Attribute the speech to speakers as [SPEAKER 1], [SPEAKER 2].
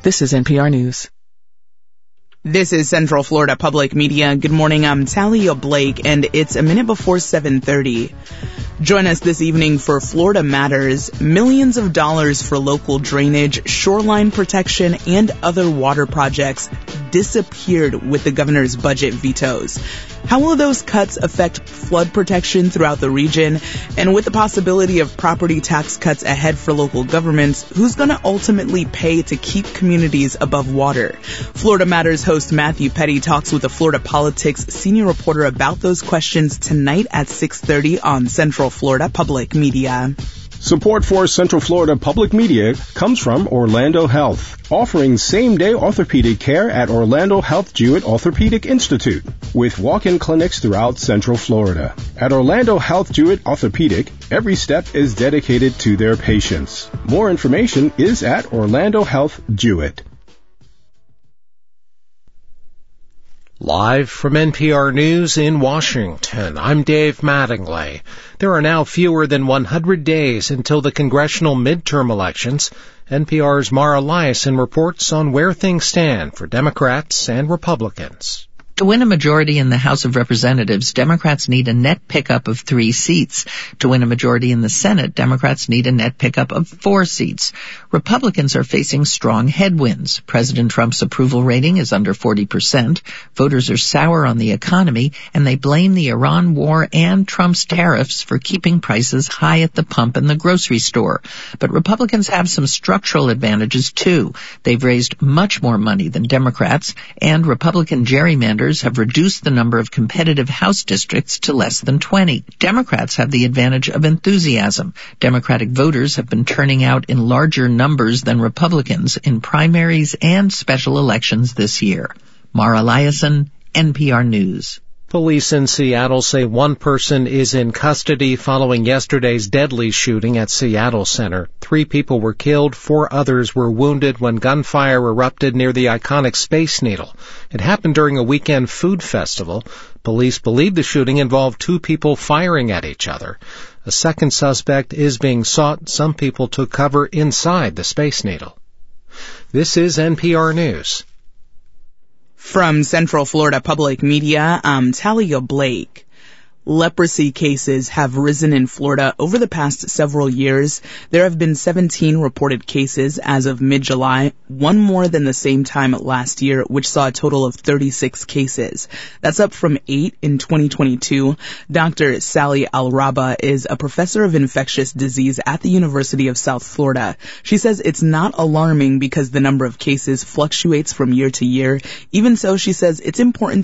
[SPEAKER 1] This is NPR News.
[SPEAKER 2] This is Central Florida Public Media. Good morning, I'm Talia Blake, and it's a minute before 7:30. Join us this evening for Florida Matters. Millions of dollars for local drainage, shoreline protection, and other water projects disappeared with the governor's budget vetoes. How will those cuts affect flood protection throughout the region? And with the possibility of property tax cuts ahead for local governments, who's going to ultimately pay to keep communities above water? Florida Matters host Matthew Petty talks with a Florida Politics senior reporter about those questions tonight at 6:30 on Central Florida Public Media.
[SPEAKER 3] Support for Central Florida Public Media comes from Orlando Health, offering same-day orthopedic care at Orlando Health Jewett Orthopedic Institute, with walk-in clinics throughout Central Florida. At Orlando Health Jewett Orthopedic, every step is dedicated to their patients. More information is at Orlando Health Jewett.
[SPEAKER 4] Live from NPR News in Washington, I'm Dave Mattingly. There are now fewer than 100 days until the congressional midterm elections. NPR's Mara Liasson reports on where things stand for Democrats and Republicans.
[SPEAKER 5] To win a majority in the House of Representatives, Democrats need a net pickup of 3 seats. To win a majority in the Senate, Democrats need a net pickup of 4 seats. Republicans are facing strong headwinds. President Trump's approval rating is under 40%. Voters are sour on the economy, and they blame the Iran war and Trump's tariffs for keeping prices high at the pump and the grocery store. But Republicans have some structural advantages, too. They've raised much more money than Democrats, and Republican gerrymanders have reduced the number of competitive House districts to less than 20. Democrats have the advantage of enthusiasm. Democratic voters have been turning out in larger numbers than Republicans in primaries and special elections this year. Mara Liasson, NPR News.
[SPEAKER 4] Police in Seattle say one person is in custody following yesterday's deadly shooting at Seattle Center. 3 people were killed, 4 others were wounded when gunfire erupted near the iconic Space Needle. It happened during a weekend food festival. Police believe the shooting involved 2 people firing at each other. A second suspect is being sought. Some people took cover inside the Space Needle. This is NPR News.
[SPEAKER 2] From Central Florida Public Media, I'm Talia Blake. Leprosy cases have risen in Florida over the past several years. There have been 17 reported cases as of mid-July, one more than the same time last year, which saw a total of 36 cases. That's up from 8 in 2022. Dr. Sally Al-Raba is a professor of infectious disease at the University of South Florida. She says it's not alarming because the number of cases fluctuates from year to year. Even so, she says it's important